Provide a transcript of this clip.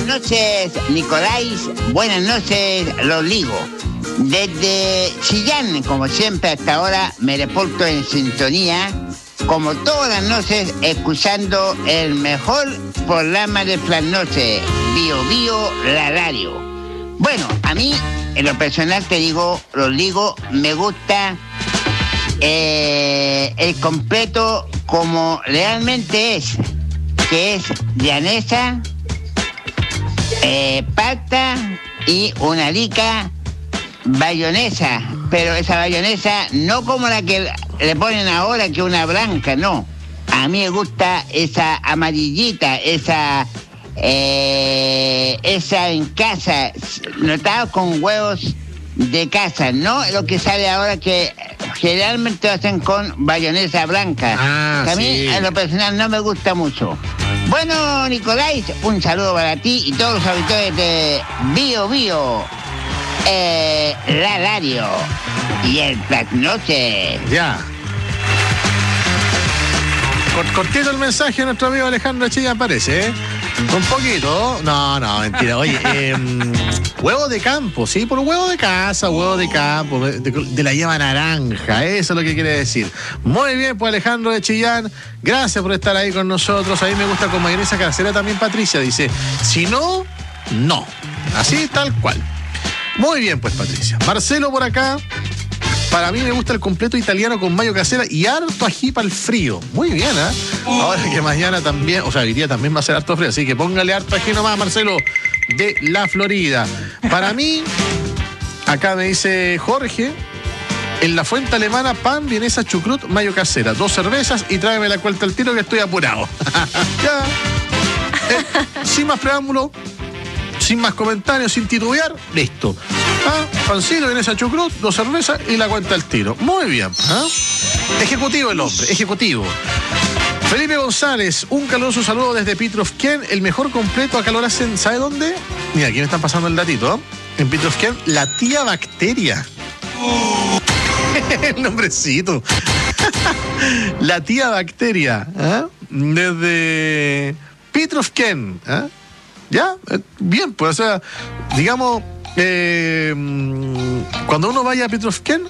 noches, Nicolás. Buenas noches, Rodrigo. Desde Chillán, como siempre hasta ahora, me reporto en sintonía, como todas las noches, escuchando el mejor programa de las noches, Bio Bio, la radio. Bueno, a mí, en lo personal te digo, Rodrigo, me gusta el completo como realmente es, que es llanesa, palta y una rica bayonesa, pero esa bayonesa no como la que le ponen ahora, que una blanca, no. A mí me gusta esa amarillita, esa en casa, notado con huevos de casa, no lo que sale ahora que generalmente lo hacen con bayonesa blanca, que a mí en lo personal no me gusta mucho. Bueno, Nicolás, un saludo para ti y todos los auditores de Bio Bio, la radio y el trasnoche. Ya. Cortito el mensaje de nuestro amigo Alejandro Chillán, parece, ¿eh? Un poquito. No, mentira. Oye, huevo de campo, ¿sí? Por huevo de casa, huevo de campo, de la yema naranja, eso es lo que quiere decir. Muy bien, pues Alejandro de Chillán, gracias por estar ahí con nosotros. A mí me gusta con mayonesa casera también, Patricia, dice. Si no, no. Así, tal cual. Muy bien, pues, Patricia. Marcelo por acá. Para mí me gusta el completo italiano con mayo casera y harto ají para el frío. Muy bien, ¿eh? Ahora que mañana también, o sea, hoy día también va a ser harto frío, así que póngale harto ají nomás, Marcelo, de la Florida. Para mí, acá me dice Jorge, en la fuente alemana, pan, vienesa, chucrut, mayo casera, 2 cervezas y tráeme la cuenta al tiro que estoy apurado. Ya. Sin más preámbulo, sin más comentarios, sin titubear, listo. Pancito, vienesa, chucrut, 2 cervezas y la cuenta al tiro. Muy bien. Ejecutivo el hombre, ejecutivo. Felipe González, un caluroso saludo desde Pitrovken, el mejor completo acá lo hacen, ¿sabe dónde? Mira, aquí me están pasando el datito, ¿eh? En Pitrovken, la tía Bacteria. El nombrecito. La tía Bacteria, ¿eh? Desde Pitrovken, ¿eh? Ya, bien, pues, o sea, digamos, cuando uno vaya a Pitrovken,